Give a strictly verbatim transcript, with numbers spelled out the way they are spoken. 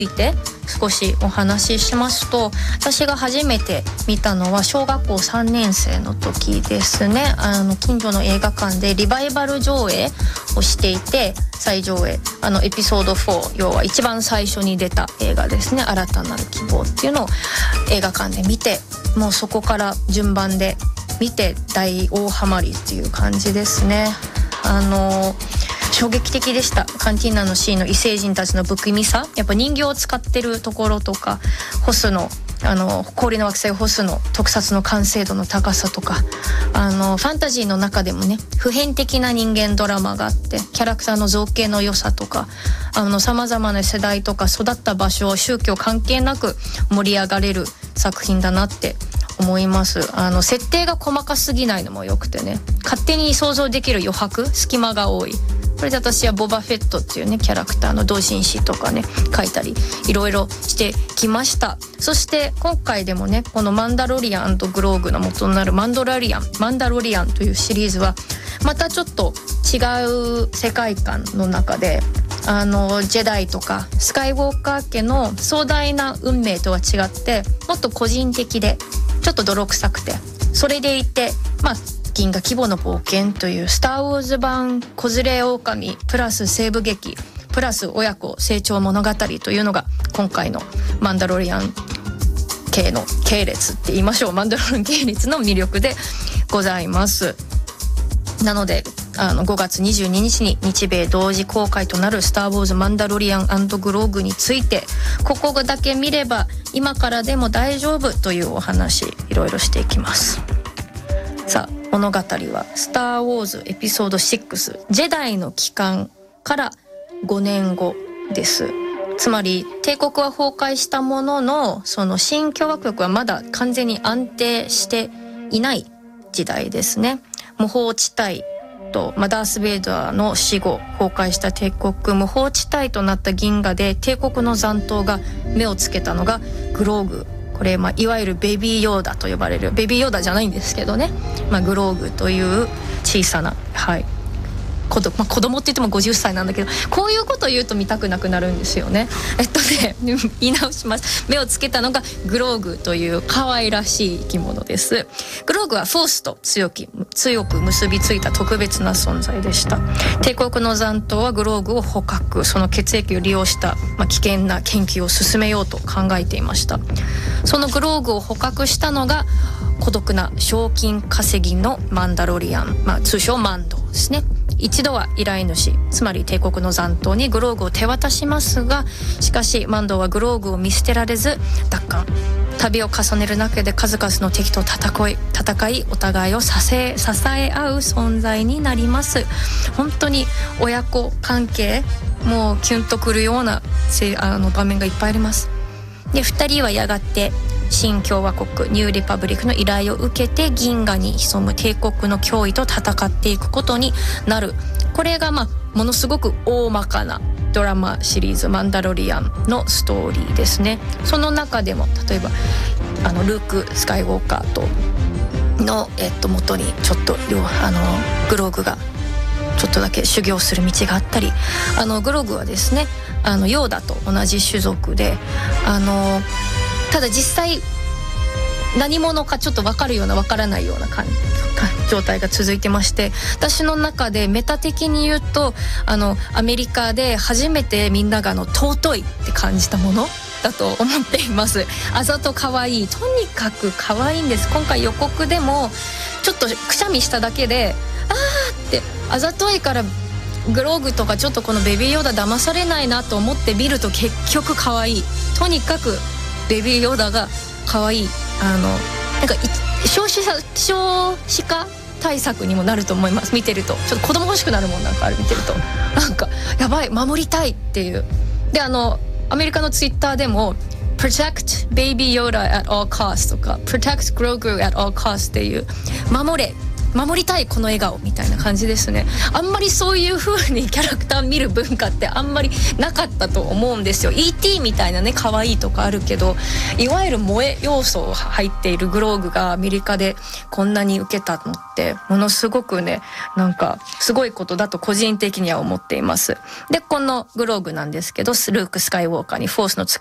ついて少しお話ししますと、私が初めて見たのは小学校さんねん生の時ですね。あの近所の映画館でリバイバル上映をしていて、再上映、あのエピソードフォー、要は一番最初に出た映画ですね、新たなる希望っていうのを映画館で見て、もうそこから順番で見て大大ハマりっていう感じですね。あの衝撃的でした。カンティーナのシーンの異星人たちの不気味さ、やっぱ人形を使ってるところとか、ホスのあの氷の惑星ホスの特撮の完成度の高さとか、あのファンタジーの中でもね、普遍的な人間ドラマがあって、キャラクターの造形の良さとか、あの様々な世代とか育った場所、宗教関係なく盛り上がれる作品だなって思います。あの設定が細かすぎないのも良くてね、勝手に想像できる余白、隙間が多い。これで私はボバフェットっていうねキャラクターの同人誌とかね書いたりいろいろしてきました。そして今回でもね、このマンダロリアンとグローグの元になるマンドラリアンマンダロリアンというシリーズはまたちょっと違う世界観の中で、あのジェダイとかスカイウォーカー家の壮大な運命とは違って、もっと個人的でちょっと泥臭くて、それでいてまあ銀河規模の冒険というスターウォーズ版子連れ狼プラス西部劇プラス親子成長物語というのが今回のマンダロリアン系の系列って言いましょう、マンダロリアン系列の魅力でございます。なのであのごがつにじゅうににちに日米同時公開となるスターウォーズマンダロリアン&グローグについて、ここだけ見れば今からでも大丈夫というお話いろいろしていきます。さあ物語はスターウォーズエピソードろくジェダイの帰還からごねんごです。つまり帝国は崩壊したものの、その新共和国はまだ完全に安定していない時代ですね。無法地帯と、まあ、ダース・ベイダーの死後崩壊した帝国、無法地帯となった銀河で帝国の残党が目をつけたのがグローグ。これ、まあ、いわゆるベビーヨーダと呼ばれる、ベビーヨーダじゃないんですけどね、まあ、グローグという小さな、はい子供、まあ、子供って言ってもごじゅっさいなんだけど、こういうこと言うと見たくなくなるんですよね。えっとね言い直します。目をつけたのがグローグという可愛らしい生き物です。グローグはフォースと強き強く結びついた特別な存在でした。帝国の残党はグローグを捕獲、その血液を利用した、まあ、危険な研究を進めようと考えていました。そのグローグを捕獲したのが孤独な賞金稼ぎのマンダロリアン、まあ、通称マンドですね。一度は依頼主、つまり帝国の残党にグローグを手渡しますが、しかしマンドはグローグを見捨てられず奪還。旅を重ねる中で数々の敵と戦い、戦いお互いを支え、支え合う存在になります。本当に親子関係、もうキュンとくるようなあの場面がいっぱいあります。でふたりはやがて新共和国ニューリパブリックの依頼を受けて銀河に潜む帝国の脅威と戦っていくことになる。これがまあものすごく大まかなドラマシリーズマンダロリアンのストーリーですね。その中でも例えばあのルーク・スカイウォーカーとの、えっと、元にちょっとあのグローグがちょっとだけ修行する道があったり、あのグローグはですねあのヨーダと同じ種族で、あのただ実際何者かちょっと分かるような分からないような感じ状態が続いてまして、私の中でメタ的に言うとあのアメリカで初めてみんながあの尊いって感じたものだと思っています。あざと可愛い、とにかく可愛いんです。今回予告でもちょっとくしゃみしただけであーってあざといからグローグとかちょっとこのベビーヨーダ騙されないなと思って見ると結局可愛い。とにかくベビーヨーダが可愛い。あのなんか少子化少子化対策にもなると思います。見てるとちょっと子供欲しくなるもん、なんかあれ見てるとなんかやばい守りたいっていう。であのアメリカのツイッターでも Protect Baby Yoda at all costs とか Protect Grogu at all costs っていう守れ守りたいこの笑顔みたいな感じですね。あんまりそういう風にキャラクター見る文化ってあんまりなかったと思うんですよ。 イーティー みたいなね可愛いとかあるけど、いわゆる萌え要素入っているグローグがアメリカでこんなに受けたのってものすごくねなんかすごいことだと個人的には思っています。でこのグローグなんですけど、ルーク・スカイウォーカーにフォースの